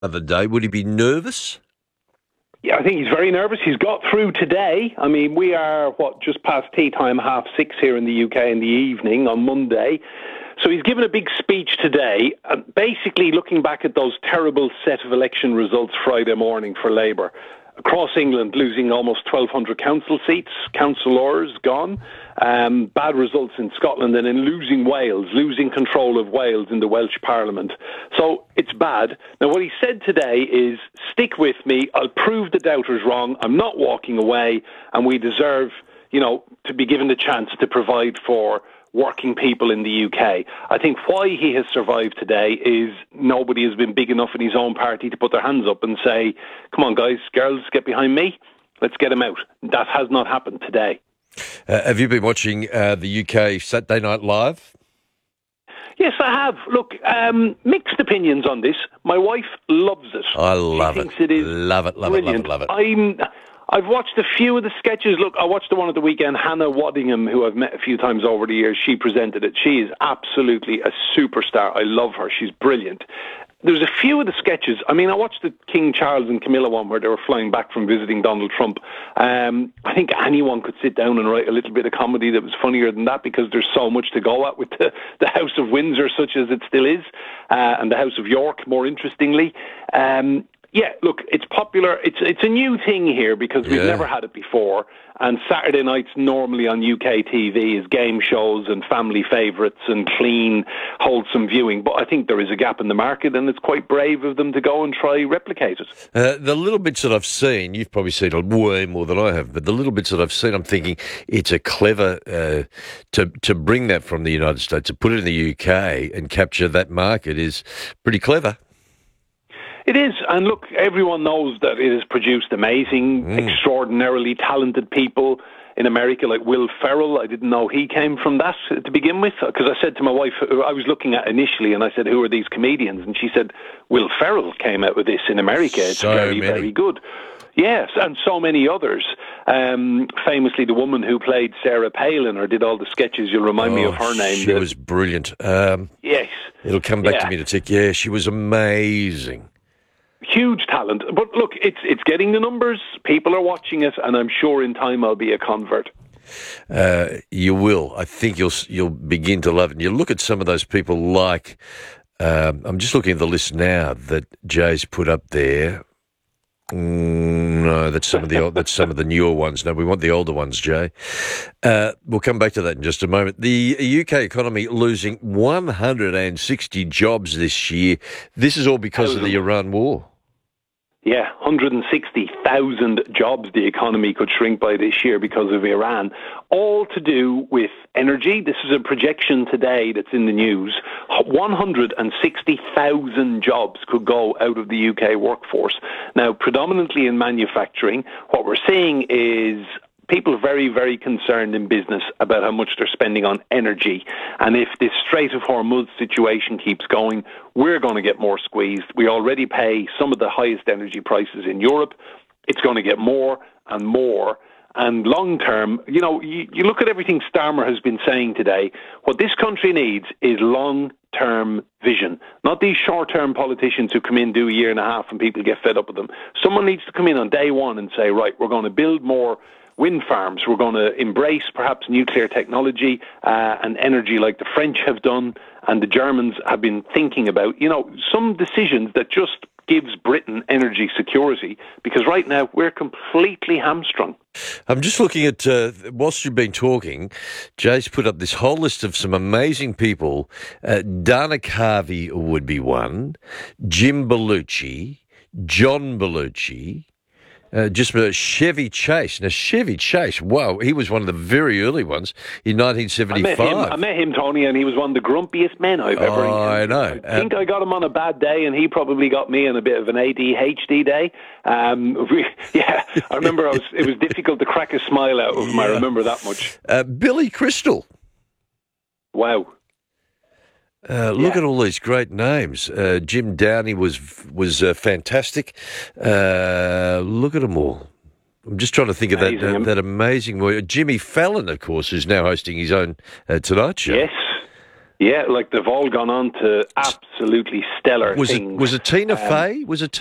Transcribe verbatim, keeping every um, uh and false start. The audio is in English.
other day. Would he be nervous? Yeah, I think he's very nervous. He's got through today. I mean, we are, what, just past tea time, half six here in the U K in the evening on Monday. So he's given a big speech today, uh, basically looking back at those terrible set of election results Friday morning for Labour. Across England, losing almost twelve hundred council seats, councillors gone, um, bad results in Scotland, and in losing Wales, losing control of Wales in the Welsh Parliament. So it's bad. Now, what he said today is, stick with me, I'll prove the doubters wrong, I'm not walking away, and we deserve, you know, to be given the chance to provide for working people in the U K. I think why he has survived today is nobody has been big enough in his own party to put their hands up and say, come on guys, girls, get behind me, let's get him out. That has not happened today. Uh, have you been watching uh, the U K Saturday Night Live? Yes, I have. Look, um, mixed opinions on this. My wife loves it. I love she it. Thinks it is love it, love brilliant. it, love it, love it. I'm... I've watched a few of the sketches. Look, I watched the one at the weekend. Hannah Waddingham, who I've met a few times over the years, she presented it. She is absolutely a superstar. I love her. She's brilliant. There's a few of the sketches. I mean, I watched the King Charles and Camilla one where they were flying back from visiting Donald Trump. Um, I think anyone could sit down and write a little bit of comedy that was funnier than that, because there's so much to go at with the, the House of Windsor, such as it still is, uh, and the House of York, more interestingly. Um, Yeah, look, it's popular. It's it's a new thing here because we've Yeah. never had it before. And Saturday nights normally on U K T V is game shows and family favourites and clean, wholesome viewing. But I think there is a gap in the market, and it's quite brave of them to go and try replicate it. Uh, the little bits that I've seen, you've probably seen way more than I have, but the little bits that I've seen, I'm thinking it's a clever uh, to to bring that from the United States, to put it in the U K and capture that market is pretty clever. It is, and look, everyone knows that it has produced amazing, mm. extraordinarily talented people in America, like Will Ferrell. I didn't know he came from that to begin with, because I said to my wife, I was looking at initially, and I said, who are these comedians? And she said, Will Ferrell came out with this in America. It's so very, many. very good. Yes, and so many others. Um, famously, the woman who played Sarah Palin or did all the sketches, you'll remind oh, me of her name. She the, was brilliant. Um, yes. It'll come back yeah. to me to tick. Yeah, she was amazing. Huge talent. But look, it's it's getting the numbers. People are watching it, and I'm sure in time I'll be a convert. Uh, you will. I think you'll you'll begin to love it. And you look at some of those people like, um, I'm just looking at the list now that Jay's put up there. Mm, no, that's some of the old, that's some of the newer ones. No, we want the older ones, Jay. Uh, we'll come back to that in just a moment. The U K economy losing one hundred sixty jobs this year. This is all because of the Iran war. Yeah, one hundred sixty thousand jobs the economy could shrink by this year because of Iran. All to do with energy. This is a projection today that's in the news. one hundred sixty thousand jobs could go out of the U K workforce. Now, predominantly in manufacturing, what we're seeing is people are very, very concerned in business about how much they're spending on energy. And if this Strait of Hormuz situation keeps going, we're going to get more squeezed. We already pay some of the highest energy prices in Europe. It's going to get more and more. And long term, you know, you, you look at everything Starmer has been saying today, what this country needs is long-term vision, not these short-term politicians who come in, do a year and a half, and people get fed up with them. Someone needs to come in on day one and say, right, we're going to build more wind farms. We're going to embrace perhaps nuclear technology uh, and energy like the French have done and the Germans have been thinking about. You know, some decisions that just gives Britain energy security, because right now we're completely hamstrung. I'm just looking at, uh, whilst you've been talking, Jay's put up this whole list of some amazing people. Uh, Dana Carvey would be one, Jim Belushi, John Belushi, Uh, just a Chevy Chase. Now, Chevy Chase, wow, he was one of the very early ones in nineteen seventy-five. I met him, I met him Tony, and he was one of the grumpiest men I've ever Oh, I know. I think um, I got him on a bad day, and he probably got me on a bit of an A D H D day. Um, we, yeah, I remember I was, it was difficult to crack a smile out of him. Yeah. I remember that much. Uh, Billy Crystal. Wow. Uh, look yeah. at all these great names. Uh, Jim Downey was was uh, fantastic. Uh, look at them all. I'm just trying to think amazing. of that uh, that amazing. Jimmy Fallon, of course, is now hosting his own uh, Tonight Show. Yes. Yeah, like they've all gone on to absolutely stellar Was it things. was it Tina Um, Fey? Was it